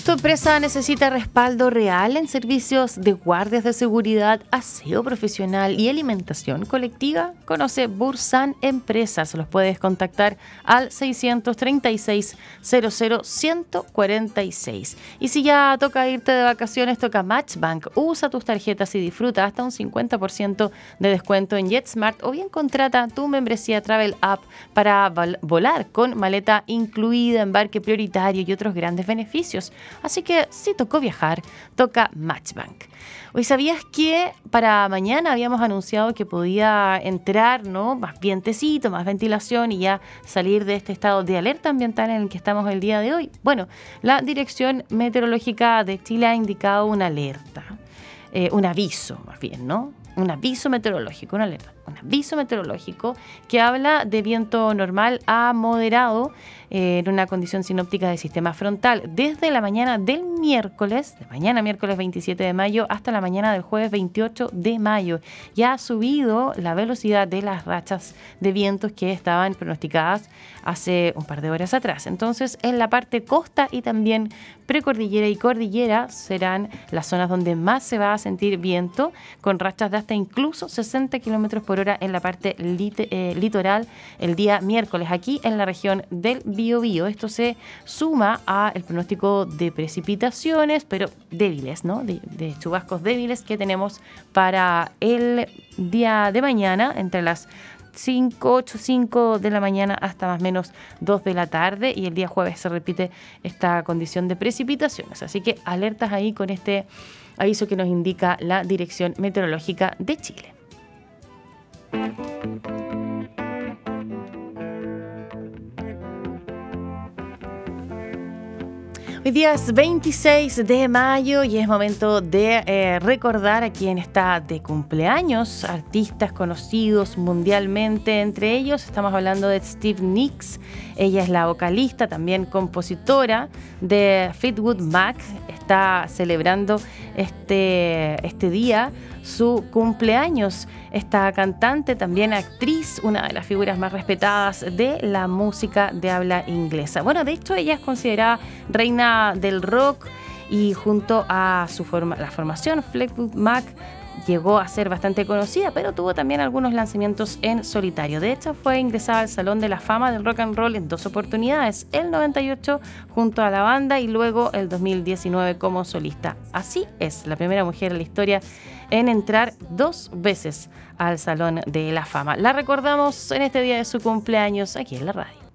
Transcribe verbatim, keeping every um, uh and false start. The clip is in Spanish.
¿Tu empresa necesita respaldo real en servicios de guardias de seguridad, aseo profesional y alimentación colectiva? Conoce Bursan Empresas. Los puedes contactar al seiscientos treinta y seis cero cero ciento cuarenta y seis. Y si ya toca irte de vacaciones, toca Matchbank. Usa tus tarjetas y disfruta hasta un cincuenta por ciento de descuento en JetSmart, o bien contrata tu membresía Travel App para volar con maleta incluida, embarque prioritario y otros grandes beneficios. Así que si tocó viajar, toca Matchbank. Hoy, ¿sabías que para mañana habíamos anunciado que podía entrar, ¿no?, más vientecito, más ventilación y ya salir de este estado de alerta ambiental en el que estamos el día de hoy? Bueno, la Dirección Meteorológica de Chile ha indicado una alerta, eh, un aviso más bien, ¿no? Un aviso meteorológico, una alerta, un aviso meteorológico que habla de viento normal a moderado eh, en una condición sinóptica de sistema frontal desde la mañana del miércoles, de mañana miércoles veintisiete de mayo hasta la mañana del jueves veintiocho de mayo. Ya ha subido la velocidad de las rachas de vientos que estaban pronosticadas hace un par de horas atrás. Entonces, en la parte costa y también precordillera y cordillera serán las zonas donde más se va a sentir viento, con rachas de hasta incluso sesenta kilómetros por hora en la parte lit eh, litoral el día miércoles, aquí en la región del Biobío. Esto se suma a el pronóstico de precipitaciones, pero débiles, ¿no? De, de chubascos débiles que tenemos para el día de mañana, entre las cinco, ocho, cinco de la mañana hasta más o menos dos de la tarde, y el día jueves se repite esta condición de precipitaciones. Así que alertas ahí con este aviso que nos indica la Dirección Meteorológica de Chile. Hoy día es veintiséis de mayo y es momento de eh, recordar a quien está de cumpleaños, artistas conocidos mundialmente. Entre ellos estamos hablando de Stevie Nicks. Ella es la vocalista, también compositora de Fleetwood Mac. Está celebrando este, este día su cumpleaños. Esta cantante, también actriz, una de las figuras más respetadas de la música de habla inglesa. Bueno, de hecho, ella es considerada reina del rock, y junto a su forma, la formación Fleetwood Mac llegó a ser bastante conocida, pero tuvo también algunos lanzamientos en solitario. De hecho, fue ingresada al Salón de la Fama del Rock and Roll en dos oportunidades, el noventa y ocho junto a la banda y luego el dos mil diecinueve como solista. Así es, la primera mujer en la historia en entrar dos veces al Salón de la Fama. La recordamos en este día de su cumpleaños aquí en la radio.